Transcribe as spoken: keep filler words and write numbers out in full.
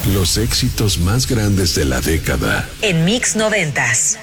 Los éxitos más grandes de la década. En Mix Noventas.